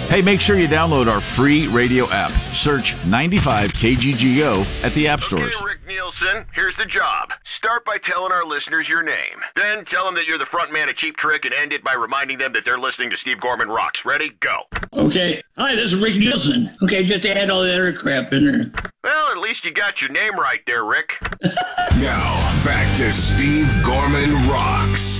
Hey, make sure you download our free radio app. Search 95 KGGO at the app stores. Okay, Rick Nielsen, here's the job. Start by telling our listeners your name. Then tell them that you're the front man of Cheap Trick and end it by reminding them that they're listening to Steve Gorman Rocks. Ready? Go. Okay. Hi, this is Rick Nielsen. Okay, just add all the other crap in there. Well, at least you got your name right there, Rick. Now, back to Steve Gorman Rocks.